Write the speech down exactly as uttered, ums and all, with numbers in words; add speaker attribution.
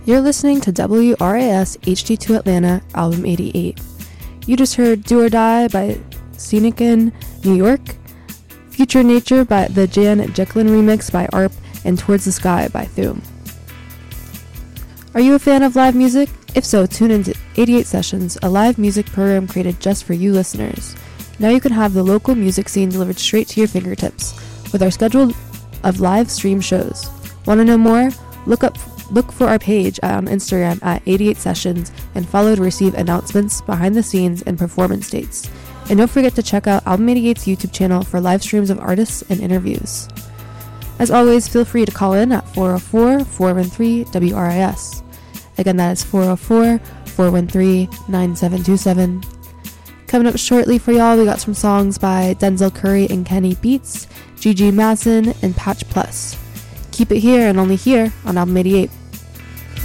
Speaker 1: You're listening to W R A S H D two Atlanta, Album eighty-eight. You just heard Do or Die by Scenic in New York, Future Nature by the Jan Jekyllin remix by A R P, and Towards the Sky by Thume. Are you a fan of live music? If so, tune into eighty-eight Sessions, a live music program created just for you listeners. Now you can have the local music scene delivered straight to your fingertips with our schedule of live stream shows. Want to know more? Look up Look for our page on Instagram at eighty-eight Sessions and follow to receive announcements, behind the scenes, and performance dates. And don't forget to check out Album eighty-eight's YouTube channel for live streams of artists and interviews. As always, feel free to call in at four oh four, four one three, W R I S. Again, that is four oh four, four one three, nine seven two seven. Coming up shortly for y'all, we got some songs by Denzel Curry and Kenny Beats, Gigi Madsen, and Patch Plus. Keep it here and only here on Album eighty-eight.